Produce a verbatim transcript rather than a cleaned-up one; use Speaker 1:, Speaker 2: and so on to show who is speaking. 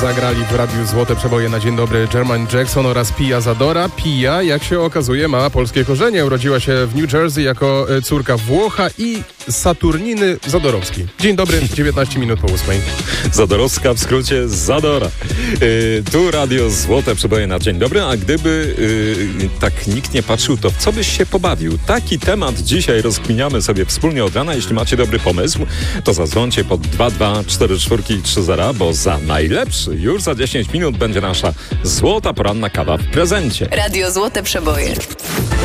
Speaker 1: zagrali w Radiu Złote Przeboje na dzień dobry Jermaine Jackson oraz Pia Zadora. Pia, jak się okazuje, ma polskie korzenie. Urodziła się w New Jersey jako córka Włocha i Saturniny Zadorowskiej. Dzień dobry, dziewiętnaście minut po ósmej.
Speaker 2: Zadorowska, w skrócie Zadora. Yy, tu Radio Złote Przeboje na dzień dobry, a gdyby yy, tak nikt nie patrzył, to w co byś się pobawił? Taki temat dzisiaj rozkminiamy sobie wspólnie od rana. Jeśli macie dobry pomysł, to zadzwońcie pod dwa dwa cztery cztery trzy zero, bo za najlepszy już za dziesięć minut będzie nasza złota poranna kawa w prezencie.
Speaker 3: Radio Złote Przeboje.